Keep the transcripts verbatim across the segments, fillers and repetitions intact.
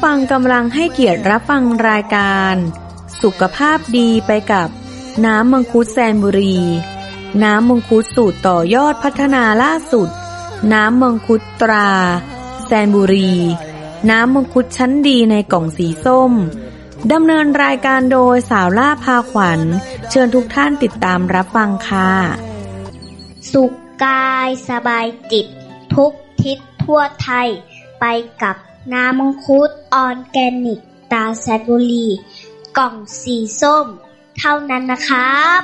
ฟังกำลังให้เกียรติรับฟังรายการสุขภาพดีไปกับน้ำมังคุดแซนบุรีน้ำมังคุดสูตรต่อยอดพัฒนาล่าสุดน้ำมังคุดตราแซนบุรีน้ำมังคุดชั้นดีในกล่องสีส้มดำเนินรายการโดยสาวล่าพาขวัญเชิญทุกท่านติดตามรับฟังค่ะสุขกายสบายจิตทุกทิศทั่วไทยไปกับน้ำมังคุดออร์แกนิกตราแซนบุรีกล่องสีส้มเท่านั้นนะครับ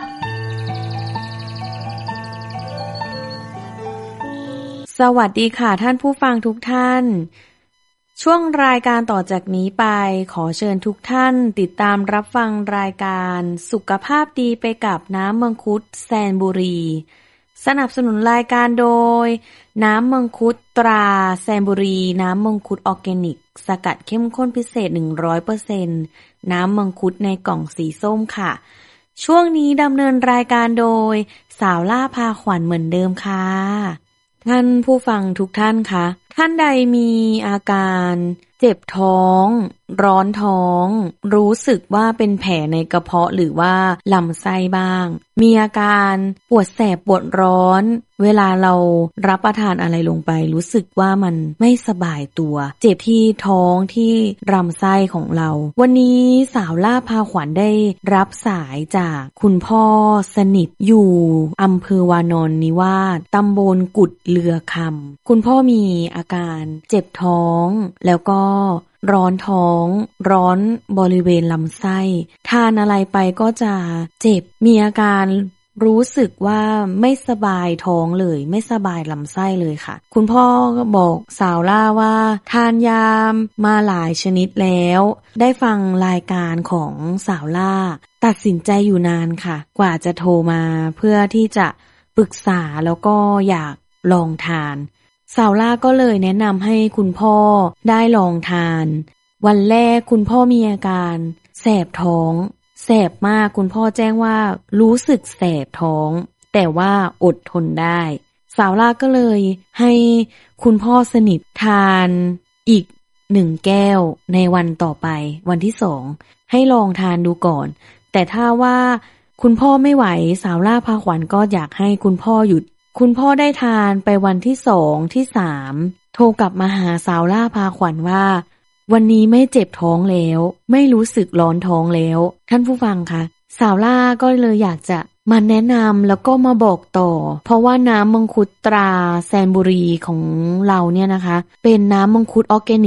สวัสดีค่ะท่านผู้ฟังทุกท่านช่วงรายการต่อจากนี้ไปขอเชิญทุกท่านติดตามรับฟังรายการสุขภาพดีไปกับน้ำมังคุดแซนบุรีสนับสนุนรายการโดยน้ำมังคุดตราแซนบุรีน้ำมังคุดออร์แกนิกสกัดเข้มข้นพิเศษ หนึ่งร้อยเปอร์เซ็นต์ น้ำมังคุดในกล่องสีส้มค่ะช่วงนี้ดำเนินรายการโดยสาวล่าพาขวัญเหมือนเดิมค่ะท่านผู้ฟังทุกท่านคะท่านใดมีอาการเจ็บท้องร้อนท้องรู้สึกว่าเป็นแผลในกระเพาะหรือว่าลำไส้บ้างมีอาการปวดแสบปวดร้อนเวลาเรารับประทานอะไรลงไปรู้สึกว่ามันไม่สบายตัวเจ็บที่ท้องที่ลำไส้ของเราวันนี้สาวล่าพาขวัญได้รับสายจากคุณพ่อสนิทอยู่อำเภอวานอนนิวาสตำบลกุดเรือคำคุณพ่อมีอาการเจ็บท้องแล้วก็ร้อนท้องร้อนบริเวณลำไส้ทานอะไรไปก็จะเจ็บมีอาการรู้สึกว่าไม่สบายท้องเลยไม่สบายลำไส้เลยค่ะคุณพ่อก็บอกสาวล่าว่าทานยามาหลายชนิดแล้วได้ฟังรายการของสาวล่าตัดสินใจอยู่นานค่ะกว่าจะโทรมาเพื่อที่จะปรึกษาแล้วก็อยากลองทานสาวล่าก็เลยแนะนำให้คุณพ่อได้ลองทานวันแรกคุณพ่อมีอาการแสบท้องแสบมากคุณพ่อแจ้งว่ารู้สึกแสบท้องแต่ว่าอดทนได้สาวล่าก็เลยให้คุณพ่อสนิททานอีกหนึ่งแก้วในวันต่อไปวันที่สองให้ลองทานดูก่อนแต่ถ้าว่าคุณพ่อไม่ไหวสาวล่าพาขวัญก็อยากให้คุณพ่อหยุดคุณพ่อได้ทานไปวันที่สองที่สามโทรกลับมาหาสาวล่าพาขวัญว่าวันนี้ไม่เจ็บท้องแล้วไม่รู้สึกร้อนท้องแล้วท่านผู้ฟังคะสาวล่าก็เลยอยากจะมาแนะนำแล้วก็มาบอกต่อเพราะว่าน้ำมังคุดตราแซนบุรีของเราเนี่ยนะคะเป็นน้ำมังคุดออร์แกนิก